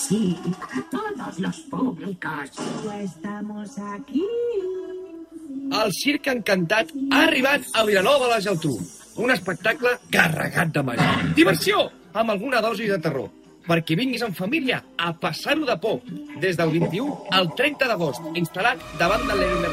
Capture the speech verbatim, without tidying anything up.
Sí, todos los públicos. Estamos aquí. El Circ Encantat ha arribat a Vilanova de la Geltrú. Un espectacle carregat de màgia. Diversió, amb alguna dosi de terror. Perquè vinguis en família a passar-ho de por. Des del vint-i-u al trenta d'agost, instal·lat davant de l'Emerson.